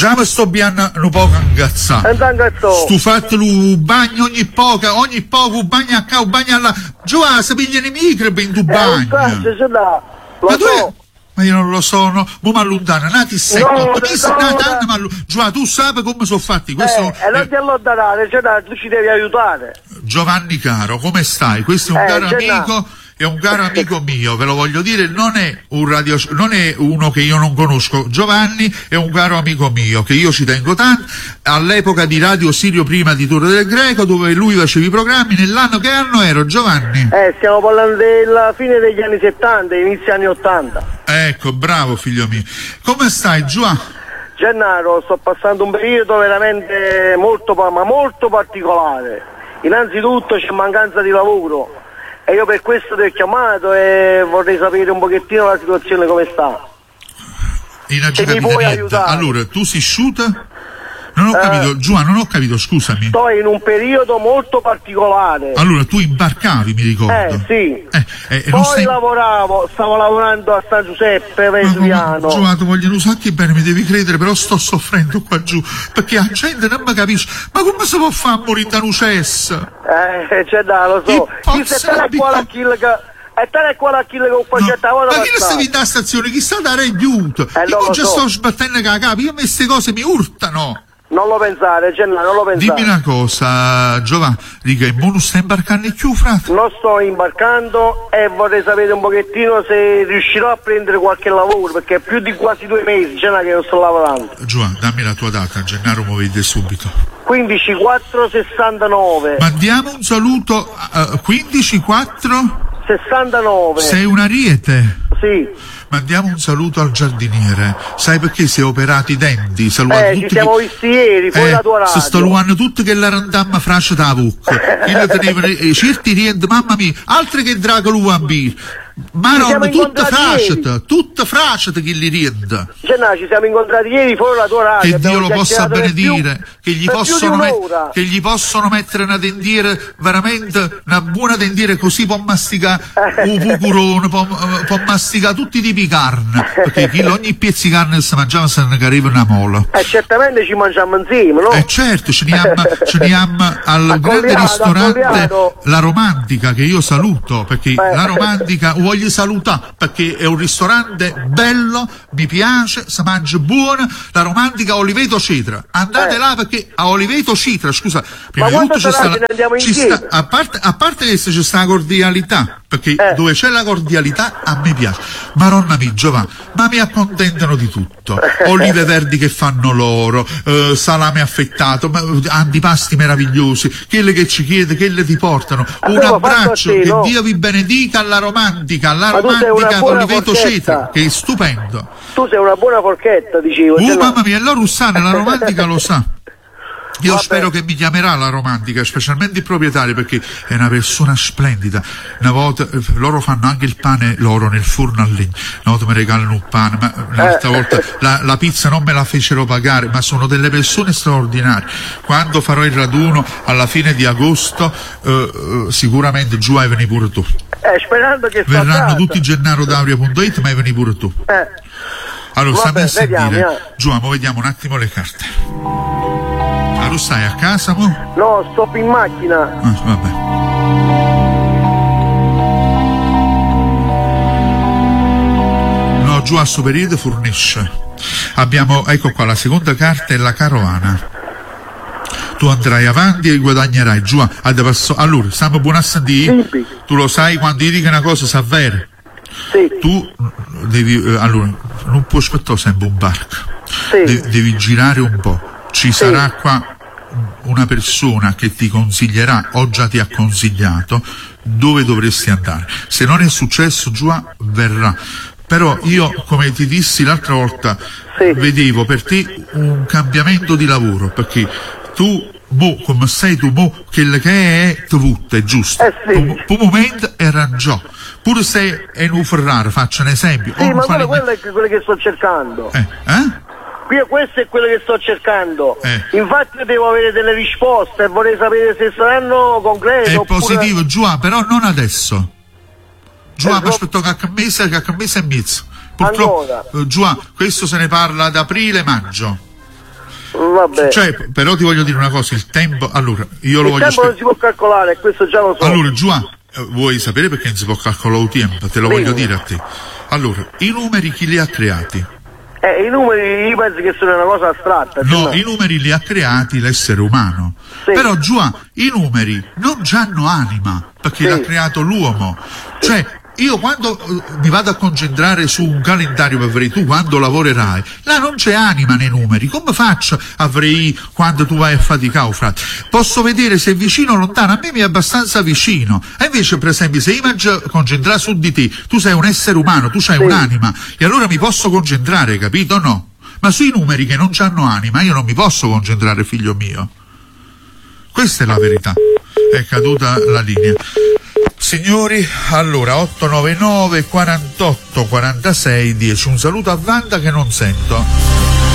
Già mi sto bianno un po' ingazzato. Stu fatto il bagno ogni poco un bagno a qua, un bagno alla... Già, si pigliano i microbi in tu bagno. Ma io non lo so, no? Mo' m'allontana, nati secco. Già, tu sai come sono fatti? Questo e non ti allontanare, tu ci devi aiutare. Giovanni caro, come stai? Questo è un caro amico. È un caro amico mio, ve lo voglio dire, non è uno che io non conosco. Giovanni è un caro amico mio che io ci tengo tanto. All'epoca di Radio Sirio, prima di Torre del Greco, dove lui faceva i programmi, nell'anno, che anno ero, Giovanni? Stiamo parlando della fine degli anni 70, inizio anni 80. Ecco, bravo figlio mio. Come stai, Giovanni? Gennaro, sto passando un periodo veramente molto particolare. Innanzitutto c'è mancanza di lavoro. E io per questo ti ho chiamato e vorrei sapere un pochettino la situazione come sta. Se mi puoi aiutare. Allora, tu sei asciutta? Non ho capito, Giovanni, non ho capito, scusami. Sto in un periodo molto particolare. Allora, tu imbarcavi, mi ricordo. Sì. Poi stavo lavorando a San Giuseppe, Vesuviano. Giovanni, ti voglio un sacco bene, mi devi credere, però sto soffrendo qua giù, perché la gente non mi capisce. Ma come si può fare a morire da un cesso? Lo so. Chi se te ne qua la kill che... E te ne qua la kill con qua c'è la ma chi ne stavi da stazione? Chi sta da aiuto? Io non ci sto sbattendo con la capo, io queste cose mi urtano. Non lo pensare, Gennaro, non lo pensare. Dimmi una cosa, Giovanni, dica, il non sta imbarcando più, frate? Non sto imbarcando e vorrei sapere un pochettino se riuscirò a prendere qualche lavoro, perché è più di quasi 2 mesi, Gennaro, che non sto lavorando. Giovanni, dammi la tua data, Gennaro, mi vede subito. 15-4-69. Mandiamo un saluto, 15-4... 69. Sei un ariete? Sì. Mandiamo un saluto al giardiniere. Sai perché si è operato i denti? Ci siamo visti ieri, poi la tua radio. Si sto luando tutto che la randamma frascia da bucca. Io tenevano certi riente, mamma mia, altri che Dracolo bambino. Ma non, tutta frasciata che li rienda. Gennaro, ci siamo incontrati ieri fuori la tua radio. Che Dio lo possa benedire, che gli possono mettere una dendiere, veramente una buona dendiere, così può masticare un pucurone, può masticare tutti i tipi di carne, perché ogni pezzo di carne che si mangiava se ne arriva una mola. Certamente ci mangiamo insieme, no? Certo, ce ne abbiamo al grande ristorante La Romantica, che io saluto, perché La Romantica voglio salutare, perché è un ristorante bello, mi piace, si mangia buono. La Romantica Oliveto Citra, andate là, perché a Oliveto Citra, scusa, prima di tutto a parte che c'è sta la cordialità, perché dove c'è la cordialità a me piace. Maronna mia, Giovanni, ma mi accontentano di tutto. Olive verdi che fanno loro, salame affettato, antipasti meravigliosi, quelle che ci chiede, quelle ti portano. Un abbraccio, che Dio vi benedica alla Romantica Oliveto Citra, che è stupendo. Tu sei una buona forchetta, dicevo. Mamma mia, la Russana, la Romantica lo sa. Io spero che mi chiamerà La Romantica, specialmente il proprietario, perché è una persona splendida. Una volta loro fanno anche il pane loro nel forno a legna, una volta mi regalano un pane, ma un'altra volta la pizza non me la fecero pagare, ma sono delle persone straordinarie. Quando farò il raduno alla fine di agosto, sicuramente giù hai venire pure tu. Sperando che verranno tutti gennaro.dauria.it, ma hai venire pure tu. Allora, stammi a sentire. Giù, vediamo un attimo le carte. Tu stai a casa, mo? No, sto in macchina. Vabbè. No, giù a sto periodo fornisce. Abbiamo, ecco qua, la seconda carta è la carovana. Tu andrai avanti e guadagnerai. Giù, allora, stiamo buoni a sentire. Sì. Tu lo sai, quando dici che una cosa sa vera. Sì. Tu devi, allora, non puoi aspettare sempre un barco. Sì. Devi girare un po'. Ci sarà qua una persona che ti consiglierà o già ti ha consigliato dove dovresti andare. Se non è successo, già verrà. Però io, come ti dissi l'altra volta, vedevo per te un cambiamento di lavoro, perché tu come sei tu quello che è te è giusto. Per un momento arrangiò. Pure se è un Ferrari, faccio un esempio. Sì, ma quello è quello che sto cercando. Questo è quello che sto cercando. Infatti io devo avere delle risposte e vorrei sapere se saranno concrete. È positivo, Giù, però non adesso. Giù, aspetto che a mese e mezzo. Purtroppo, Giù, questo se ne parla ad aprile-maggio. vabbè. Cioè, però ti voglio dire una cosa, il tempo, allora, io lo il voglio tempo non si può calcolare, questo già lo so. Allora, Giovanni, vuoi sapere perché non si può calcolare il tempo? Te lo voglio dire a te. Allora, i numeri chi li ha creati? I numeri io penso che sono una cosa astratta. No, i numeri li ha creati l'essere umano. Sì. Però Giovanni, i numeri non hanno anima, perché l'ha creato l'uomo. Cioè, io quando mi vado a concentrare su un calendario per vedere tu quando lavorerai, là non c'è anima nei numeri. Come faccio a vedere quando tu vai a faticare, frate? Posso vedere se è vicino o lontano, a me mi è abbastanza vicino. E invece, per esempio, se io mi concentrare su di te, tu sei un essere umano, tu hai un'anima, e allora mi posso concentrare, capito o no? Ma sui numeri che non hanno anima io non mi posso concentrare, figlio mio. Questa è la verità. È caduta la linea. Signori, allora 899 48 46 10. Un saluto a Wanda che non sento.